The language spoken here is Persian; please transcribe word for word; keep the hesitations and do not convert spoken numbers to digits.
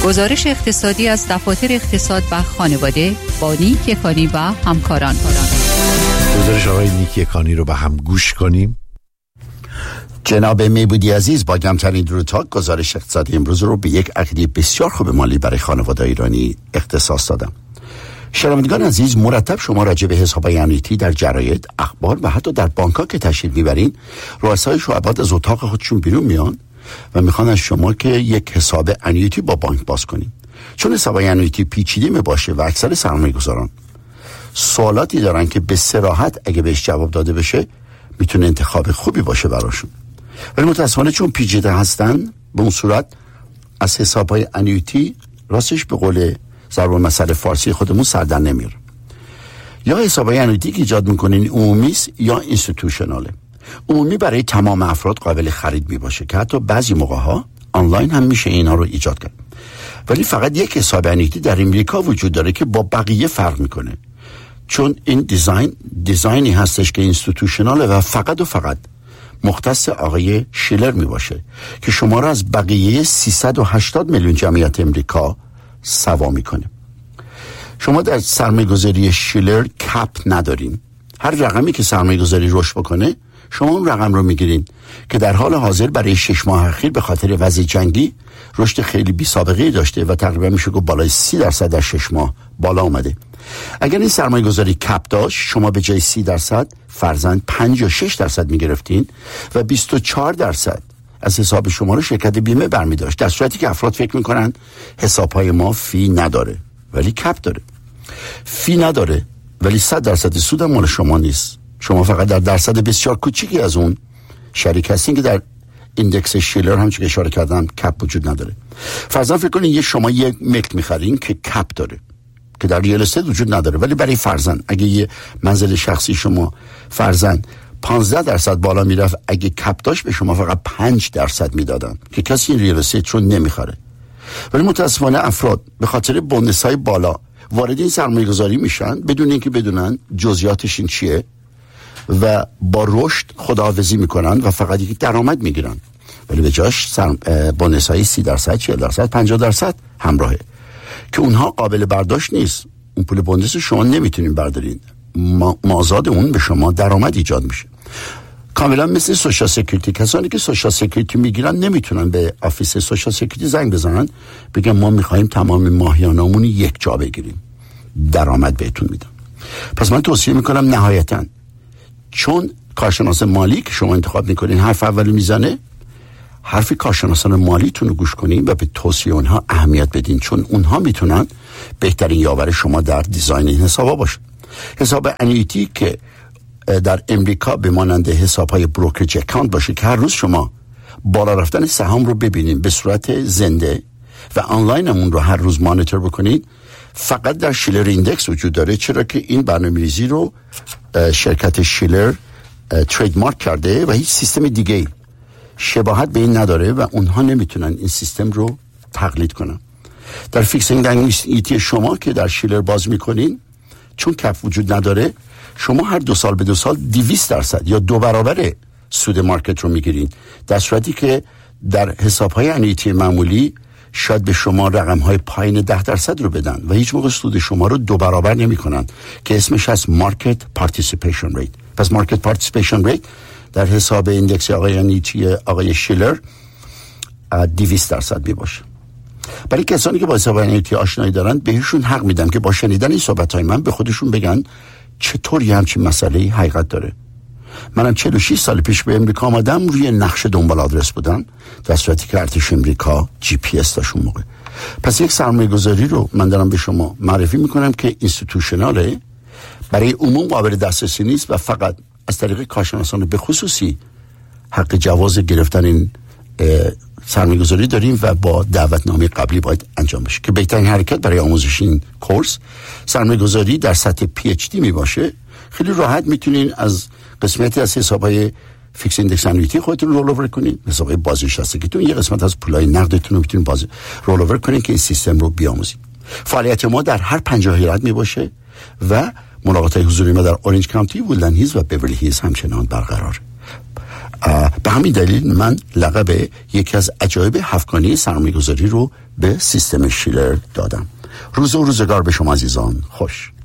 گزارش اقتصادی از دفاتر اقتصاد و خانواده با نیک یکانی و همکاران. گزارش آقای نیک یکانی رو با هم گوش کنیم. جناب میبودی عزیز، با کمترین دروتاک گزارش اقتصادی امروز رو به یک عقیده بسیار خوب مالی برای خانواده ایرانی اختصاص دادم. شنوندگان عزیز، مرتب شما راجع به حساب‌های انویتی در جراید، اخبار و حتی در بانک‌ها که تشریف میبرین، رؤسای شعبات از اتاق خودشون بیرون میان و میخوان از شما که یک حساب انویتی با بانک باز کنین. چون حساب‌های انویتی پیچیده می باشه و اکثر سرمایه‌گذاران سوالاتی دارن که به صراحت اگه بهش جواب داده بشه میتونه انتخاب خوبی باشه براشون. ولی متأسفانه چون پیچیده هستن، به اون صورت از حساب‌های انویتی راستش به قول ضرب المثل فارسی خودمون سردن نمیره. یا حساب‌های انویتی که ایجاد میکنین عمومی است یا اینستیتوشناله. عمومی برای تمام افراد قابل خرید می باشه که حتی بعضی موقع‌ها آنلاین هم میشه اینا رو ایجاد کرد. ولی فقط یک حساب انویتی در امریکا وجود داره که با بقیه فرق میکنه، چون این دیزاین دیزاینی هستش که اینستیتوشناله و فقط و فقط مختص آقای شیلر می باشه که شما را از بقیه سیصد و هشتاد میلیون جمعیت امریکا سوا میکنه. شما در سرمایه‌گذاری شیلر کپ ندارین. هر رقمی که سرمایه‌گذاری رشد بکنه شما اون رقم رو میگیرین که در حال حاضر برای شش ماه اخیر به خاطر وضع جنگی رشد خیلی بی سابقه داشته و تقریبا میشه گفت بالای سی درصد در شش ماه بالا اومده. اگر این سرمایه گذاری کپ داشت، شما به جای سی درصد فرضاً پنج یا شش درصد میگرفتین و بیست و چهار درصد از حساب شما رو شرکت بیمه برمی داشت، در صورتی که افراد فکر میکنن حسابهای ما فی نداره ولی کپ داره. فی نداره ولی صد درصد سود مال شما نیست. شما فقط در درصد بسیار کوچیکی از اون شریک هستین که در ایندکس شیلر همچون که اشاره کردم کپ وجود نداره. فرضاً فکر کنین یه شما یک ملک میخرین که کپ داره که در ریال استیت وجود نداره، ولی برای فرضاً اگه یه منزل شخصی شما فرضاً پانزده درصد بالا میرفت، اگه کپ داشت به شما فقط پنج درصد میدادن که کسی این ریال استیت چون نمیخره. ولی متاسفانه افراد به خاطر بونص‌های بالا وارد این سرمایه‌گذاری میشن بدون اینکه بدونن جزئیاتش این چیه و با رشد خداحافظی میکنن و فقط یک درآمد میگیرن، ولی به جاش بونص‌های سی درصد، چهل درصد، پنجاه درصد همراهه که اونها قابل برداشت نیست. اون پول بونص شما نمیتونین بردارین، ما مازاد اون به شما درآمد ایجاد میشه. کاملا مثل سوشال سکیوریتی. کسانی که سوشال سکیوریتی میگیرن نمیتونن به آفیس سوشال سکیوریتی زنگ بزنن بگن ما میخوایم تمام ماهیانمون یک جا بگیریم، درآمد بهتون میدن. پس من توصیه میکنم نهایتاً، چون کارشناس مالی که شما انتخاب میکنین حرف اولو میزنه، حرف کارشناسان مالیتون رو گوش کنین و به توصیه اونها اهمیت بدین، چون اونها میتونن بهترین یاور شما در دیزاین این حسابا باشه. حساب انویتی که در امریکا به مانند حساب‌های بروکرج اکانت باشه که هر روز شما بالا رفتن سهام رو ببینین به صورت زنده و آنلاین همون رو هر روز مانیتور بکنین، فقط در شیلر ایندکس وجود داره، چرا که این برنامه‌ریزی رو شرکت شیلر ترید مارک کرده و هیچ سیستم دیگه شباهت به این نداره و اونها نمیتونن این سیستم رو تقلید کنن. در فیکسینگ انویتی شما که در شیلر باز میکنین، چون کپ وجود نداره، شما هر دو سال به دو سال دویست درصد یا دو برابر سود مارکت رو میگیرین، در صورتی که در حساب‌های انویتی معمولی شاید به شما رقم‌های پایین ده درصد رو بدن و هیچ موقع سود شما رو دو برابر نمی‌کنن که اسمش از مارکت پارتیسیپیشن ریت. پس مارکت پارتیسیپیشن ریت در حساب ایندکس آقای انویتی آقای شیلر دویست درصد می باشه. برای کسانی که با حساب انویتی آشنایی دارن بهشون حق میدم که با شنیدن این صحبت‌های من به خودشون بگن چطوری همچین مسئله‌ای حقیقت داره. منم چهل و شش سال پیش به امریکا آمدم، روی نقش دنبال آدرس بودم، در صورتی که ارتش امریکا جی پی اس داشت اون موقع. پس یک سرمایه گذاری رو من دارم به شما معرفی میکنم که اینستیتوشناله، برای عموم قابل دسترسی نیست و فقط از طریق کارشناسان به خصوصی حق جواز گرفتن این سرمایه گذاری داریم و با دعوتنامه قبلی باید انجام بشه که بهترین حرکت برای آموزش این کورس سرمایه گذاری در سطح پی اچ دی می باشه. خیلی راحت میتونین از قسمتی از حسابهای فیکس ایندکس انویتی خودتون رول اوور کنین، حسابهای بازنشستگیتون، یه قسمت از پولای نقدتون رو میتونین باز رول اوور کنین که این سیستم رو بیاموزید. فعالیت ما در هر پنجاه ایالت می باشه و ملاقات‌های حضوری ما در اورنج کانتی، وودلند هیلز و بیورلی هیلز همچنان برقرار. به همین دلیل من لقب یکی از عجایب هفتگانی سرمایه‌گذاری رو به سیستم شیلر دادم. روز و روزگار به شما عزیزان خوش.